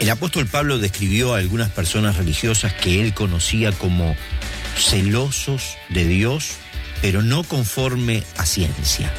El apóstol Pablo describió a algunas personas religiosas que él conocía como celosos de Dios, pero no conforme a ciencia.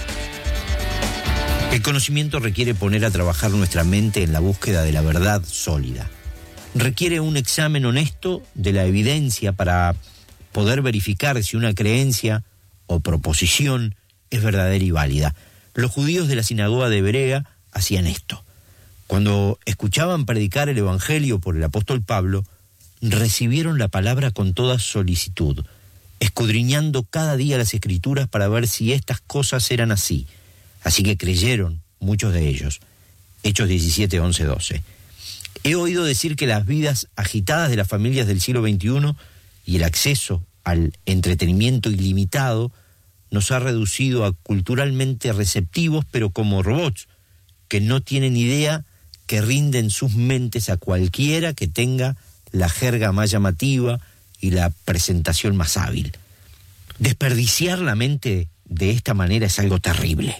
El conocimiento requiere poner a trabajar nuestra mente en la búsqueda de la verdad sólida. Requiere un examen honesto de la evidencia para poder verificar si una creencia o proposición es verdadera y válida. Los judíos de la sinagoga de Berea hacían esto. Cuando escuchaban predicar el Evangelio por el apóstol Pablo, recibieron la palabra con toda solicitud, escudriñando cada día las Escrituras para ver si estas cosas eran así. Así que creyeron muchos de ellos. Hechos 17, 11, 12. He oído decir que las vidas agitadas de las familias del siglo XXI y el acceso al entretenimiento ilimitado nos ha reducido a culturalmente receptivos, pero como robots, que no tienen idea, que rinden sus mentes a cualquiera que tenga la jerga más llamativa y la presentación más hábil. Desperdiciar la mente de esta manera es algo terrible.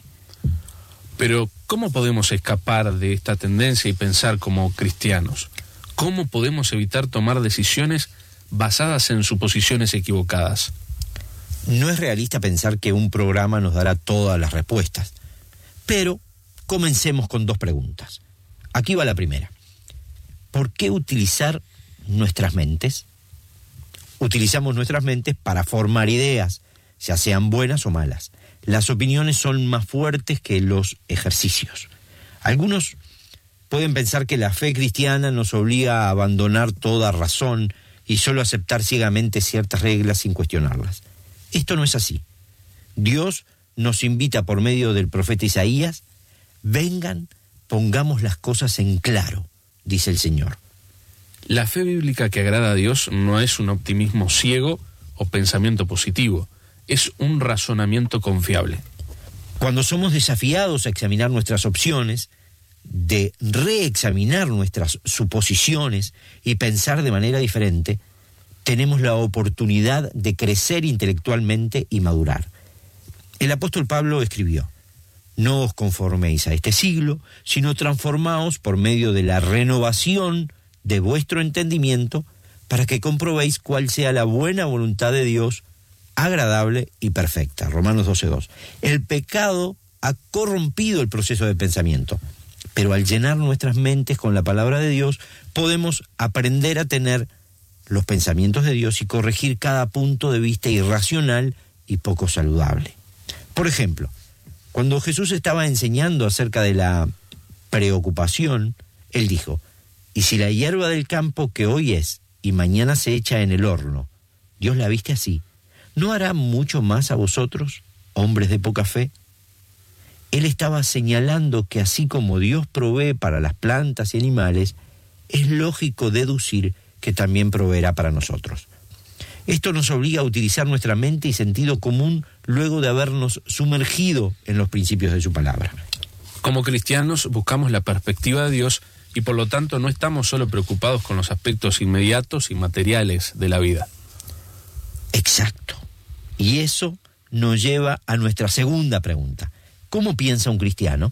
Pero, ¿cómo podemos escapar de esta tendencia y pensar como cristianos? ¿Cómo podemos evitar tomar decisiones basadas en suposiciones equivocadas? No es realista pensar que un programa nos dará todas las respuestas, pero comencemos con 2 preguntas. Aquí va la primera. ¿Por qué utilizar nuestras mentes? Utilizamos nuestras mentes para formar ideas, ya sean buenas o malas. Las opiniones son más fuertes que los ejercicios. Algunos pueden pensar que la fe cristiana nos obliga a abandonar toda razón y solo aceptar ciegamente ciertas reglas sin cuestionarlas. Esto no es así. Dios nos invita por medio del profeta Isaías: vengan, pongamos las cosas en claro, dice el Señor. La fe bíblica que agrada a Dios no es un optimismo ciego o pensamiento positivo, es un razonamiento confiable. Cuando somos desafiados a examinar nuestras opciones, de reexaminar nuestras suposiciones y pensar de manera diferente, tenemos la oportunidad de crecer intelectualmente y madurar. El apóstol Pablo escribió: no os conforméis a este siglo, sino transformaos por medio de la renovación de vuestro entendimiento, para que comprobéis cuál sea la buena voluntad de Dios, agradable y perfecta. Romanos 12:2. El pecado ha corrompido el proceso de pensamiento, pero al llenar nuestras mentes con la palabra de Dios, podemos aprender a tener los pensamientos de Dios y corregir cada punto de vista irracional y poco saludable. Por ejemplo, cuando Jesús estaba enseñando acerca de la preocupación, él dijo: y si la hierba del campo que hoy es y mañana se echa en el horno, Dios la viste así, ¿no hará mucho más a vosotros, hombres de poca fe? Él estaba señalando que así como Dios provee para las plantas y animales, es lógico deducir que también proveerá para nosotros. Esto nos obliga a utilizar nuestra mente y sentido común luego de habernos sumergido en los principios de su palabra. Como cristianos buscamos la perspectiva de Dios y por lo tanto no estamos solo preocupados con los aspectos inmediatos y materiales de la vida. Exacto. Y eso nos lleva a nuestra segunda pregunta. ¿Cómo piensa un cristiano?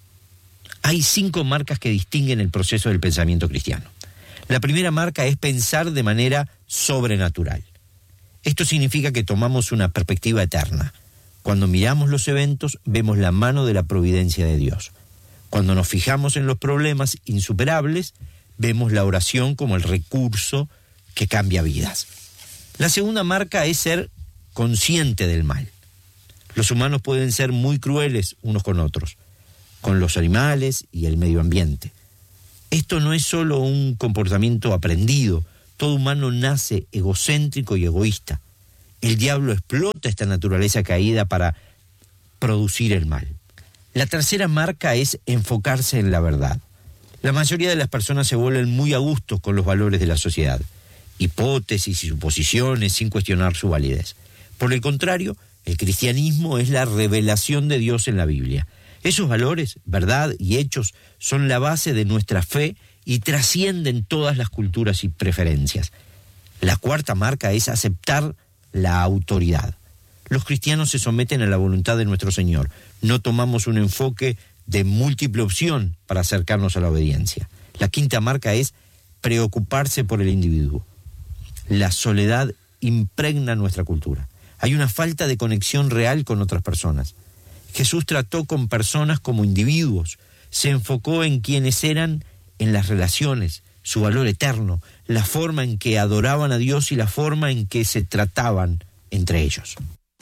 Hay 5 marcas que distinguen el proceso del pensamiento cristiano. La primera marca es pensar de manera sobrenatural. Esto significa que tomamos una perspectiva eterna. Cuando miramos los eventos, vemos la mano de la providencia de Dios. Cuando nos fijamos en los problemas insuperables, vemos la oración como el recurso que cambia vidas. La segunda marca es ser consciente del mal. Los humanos pueden ser muy crueles unos con otros, con los animales y el medio ambiente. Esto no es solo un comportamiento aprendido. Todo humano nace egocéntrico y egoísta. El diablo explota esta naturaleza caída para producir el mal. La tercera marca es enfocarse en la verdad. La mayoría de las personas se vuelven muy a gusto con los valores de la sociedad, hipótesis y suposiciones sin cuestionar su validez. Por el contrario, el cristianismo es la revelación de Dios en la Biblia. Esos valores, verdad y hechos son la base de nuestra fe y trascienden todas las culturas y preferencias. La cuarta marca es aceptar la autoridad. Los cristianos se someten a la voluntad de nuestro Señor. No tomamos un enfoque de múltiple opción para acercarnos a la obediencia. La quinta marca es preocuparse por el individuo. La soledad impregna nuestra cultura. Hay una falta de conexión real con otras personas. Jesús trató con personas como individuos, se enfocó en quienes eran, en las relaciones, su valor eterno, la forma en que adoraban a Dios y la forma en que se trataban entre ellos.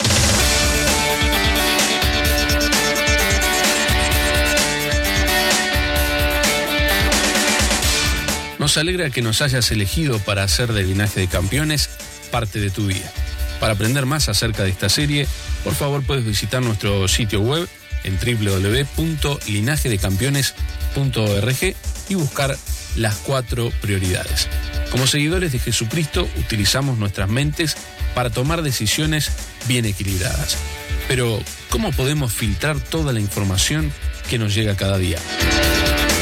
Nos alegra que nos hayas elegido para hacer de Linaje de Campeones parte de tu vida. Para aprender más acerca de esta serie, por favor puedes visitar nuestro sitio web en www.linajedecampeones.org y buscar las 4 prioridades. Como seguidores de Jesucristo, utilizamos nuestras mentes para tomar decisiones bien equilibradas. Pero, ¿cómo podemos filtrar toda la información que nos llega cada día?